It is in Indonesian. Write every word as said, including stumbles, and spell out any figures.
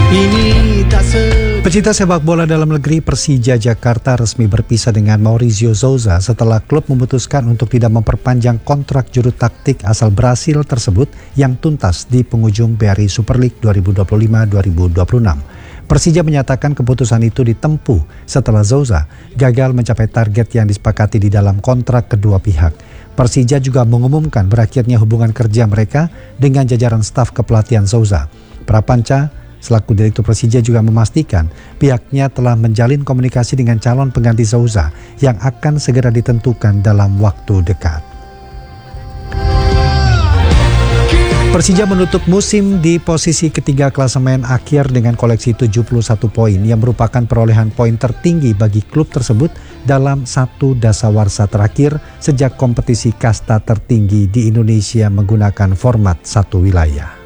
Ini tak se Pecinta sepak bola dalam negeri, Persija Jakarta resmi berpisah dengan Maurizio Souza setelah klub memutuskan untuk tidak memperpanjang kontrak juru taktik asal Brasil tersebut yang tuntas di penghujung B R I Super League dua ribu dua puluh lima dua ribu dua puluh enam. Persija menyatakan keputusan itu ditempuh setelah Souza gagal mencapai target yang disepakati di dalam kontrak kedua pihak. Persija juga mengumumkan berakhirnya hubungan kerja mereka dengan jajaran staf kepelatihan Souza. Prapanca selaku direktur Persija juga memastikan pihaknya telah menjalin komunikasi dengan calon pengganti Souza yang akan segera ditentukan dalam waktu dekat. Persija menutup musim di posisi ketiga klasemen akhir dengan koleksi tujuh puluh satu poin yang merupakan perolehan poin tertinggi bagi klub tersebut dalam satu dasawarsa terakhir sejak kompetisi kasta tertinggi di Indonesia menggunakan format satu wilayah.